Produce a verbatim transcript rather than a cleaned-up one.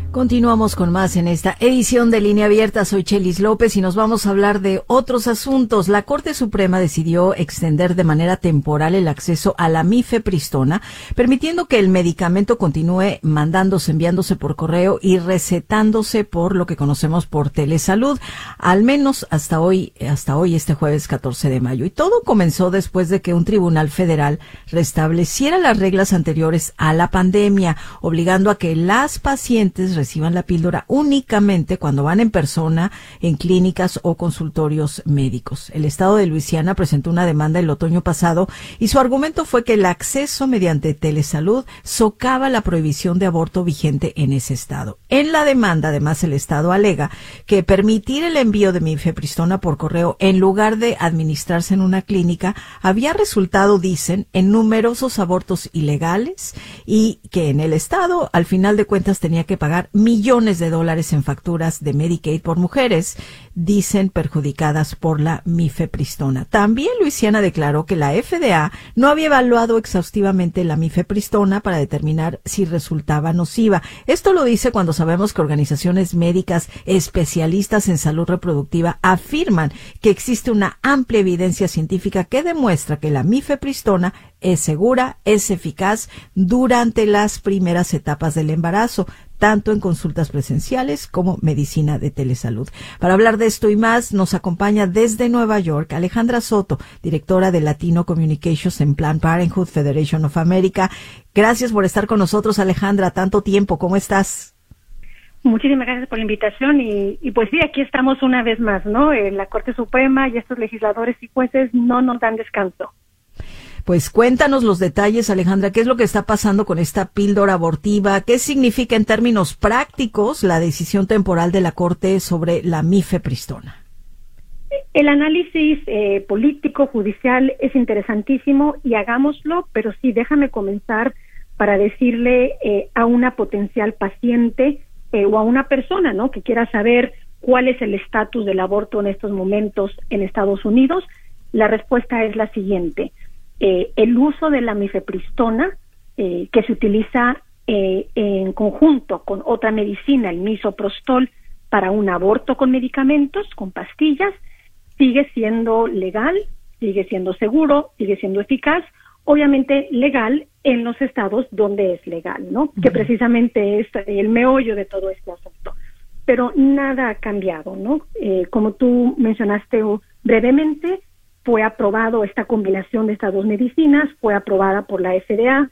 Continuamos con más en esta edición de Línea Abierta. Soy Chelis López y nos vamos a hablar de otros asuntos. La Corte Suprema decidió extender de manera temporal el acceso a la mifepristona, permitiendo que el medicamento continúe mandándose, enviándose por correo y recetándose por lo que conocemos por telesalud, al menos hasta hoy, hasta hoy, este jueves catorce de mayo. Y todo comenzó después de que un tribunal federal restableciera las reglas anteriores a la pandemia, obligando a que las pacientes reciban la píldora únicamente cuando van en persona en clínicas o consultorios médicos. El estado de Luisiana presentó una demanda el otoño pasado y su argumento fue que el acceso mediante telesalud socava la prohibición de aborto vigente en ese estado. En la demanda, además, el estado alega que permitir el envío de mifepristona por correo en lugar de administrarse en una clínica había resultado, dicen, en numerosos abortos ilegales y que en el estado, al final de cuentas, tenía que pagar millones de dólares en facturas de Medicaid por mujeres, dicen, perjudicadas por la mifepristona. También Luisiana declaró que la F D A no había evaluado exhaustivamente la mifepristona para determinar si resultaba nociva. Esto lo dice cuando sabemos que organizaciones médicas especialistas en salud reproductiva afirman que existe una amplia evidencia científica que demuestra que la mifepristona es segura, es eficaz durante las primeras etapas del embarazo, tanto en consultas presenciales como medicina de telesalud. Para hablar de esto y más, nos acompaña desde Nueva York Alejandra Soto, directora de Latino Communications en Planned Parenthood Federation of America. Gracias por estar con nosotros, Alejandra, tanto tiempo. ¿Cómo estás? Muchísimas gracias por la invitación y, y pues sí, aquí estamos una vez más, ¿no? Eh, la Corte Suprema y estos legisladores y jueces no nos dan descanso. Pues cuéntanos los detalles, Alejandra, ¿qué es lo que está pasando con esta píldora abortiva? ¿Qué significa en términos prácticos la decisión temporal de la Corte sobre la mifepristona? El análisis eh, político, judicial es interesantísimo y hagámoslo, pero sí, déjame comenzar para decirle eh, a una potencial paciente eh, o a una persona, ¿no?, que quiera saber cuál es el estatus del aborto en estos momentos en Estados Unidos. La respuesta es la siguiente. Eh, el uso de la mifepristona, eh, que se utiliza eh, en conjunto con otra medicina, el misoprostol, para un aborto con medicamentos, con pastillas, sigue siendo legal, sigue siendo seguro, sigue siendo eficaz, obviamente legal en los estados donde es legal, ¿no? Uh-huh. Que precisamente es el meollo de todo este asunto. Pero nada ha cambiado, ¿no? Eh, como tú mencionaste brevemente, fue aprobado esta combinación de estas dos medicinas, fue aprobada por la F D A,